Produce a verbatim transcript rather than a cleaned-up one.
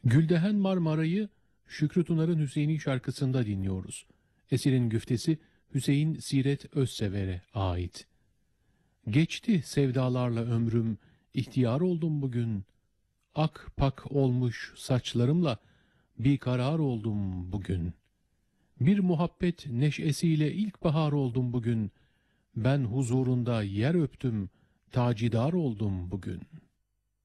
Güldehen Marmara'yı Şükrü Tunar'ın Hüseyin'i şarkısında dinliyoruz. Eserin güftesi Hüseyin Siret Özsever'e ait. Geçti sevdalarla ömrüm, ihtiyar oldum bugün. Ak pak olmuş saçlarımla bir karar oldum bugün. Bir muhabbet neşesiyle ilkbahar oldum bugün. Ben huzurunda yer öptüm, tacidar oldum bugün.''